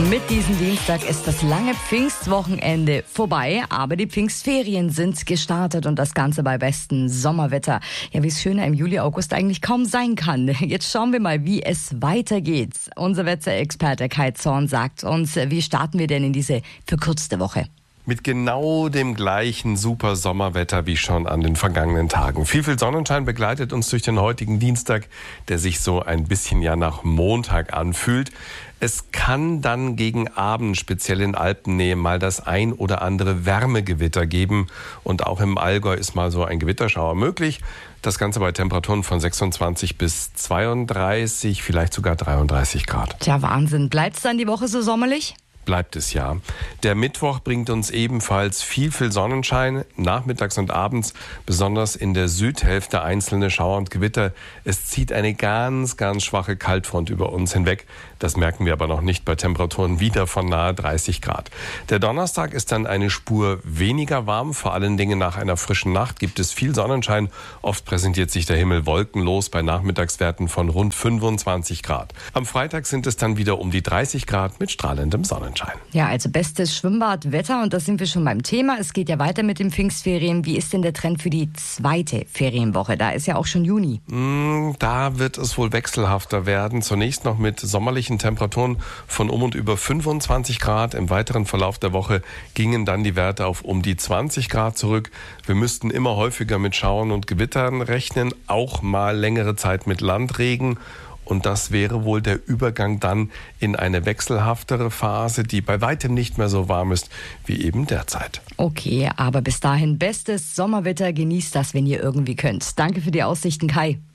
Mit diesem Dienstag ist das lange Pfingstwochenende vorbei, aber die Pfingstferien sind gestartet und das Ganze bei bestem Sommerwetter. Ja, wie es schöner im Juli, August eigentlich kaum sein kann. Jetzt schauen wir mal, wie es weitergeht. Unser Wetterexperte Kai Zorn sagt uns, wie starten wir denn in diese verkürzte Woche? Mit genau dem gleichen super Sommerwetter wie schon an den vergangenen Tagen. Viel Sonnenschein begleitet uns durch den heutigen Dienstag, der sich so ein bisschen ja nach Montag anfühlt. Es kann dann gegen Abend, speziell in Alpennähe, mal das ein oder andere Wärmegewitter geben. Und auch im Allgäu ist mal so ein Gewitterschauer möglich. Das Ganze bei Temperaturen von 26 bis 32, vielleicht sogar 33 Grad. Tja, Wahnsinn. Bleibt's dann die Woche so sommerlich? Bleibt es ja. Der Mittwoch bringt uns ebenfalls viel Sonnenschein, nachmittags und abends, besonders in der Südhälfte einzelne Schauer und Gewitter. Es zieht eine ganz schwache Kaltfront über uns hinweg. Das merken wir aber noch nicht bei Temperaturen wieder von nahe 30 Grad. Der Donnerstag ist dann eine Spur weniger warm. Vor allen Dingen nach einer frischen Nacht gibt es viel Sonnenschein. Oft präsentiert sich der Himmel wolkenlos bei Nachmittagswerten von rund 25 Grad. Am Freitag sind es dann wieder um die 30 Grad mit strahlendem Sonnenschein. Ja, also bestes Schwimmbadwetter und da sind wir schon beim Thema. Es geht ja weiter mit den Pfingstferien. Wie ist denn der Trend für die zweite Ferienwoche? Da ist ja auch schon Juni. Da wird es wohl wechselhafter werden. Zunächst noch mit sommerlichen Temperaturen von um und über 25 Grad. Im weiteren Verlauf der Woche gingen dann die Werte auf um die 20 Grad zurück. Wir müssten immer häufiger mit Schauern und Gewittern rechnen, auch mal längere Zeit mit Landregen. Und das wäre wohl der Übergang dann in eine wechselhaftere Phase, die bei weitem nicht mehr so warm ist wie eben derzeit. Okay, aber bis dahin bestes Sommerwetter. Genießt das, wenn ihr irgendwie könnt. Danke für die Aussichten, Kai.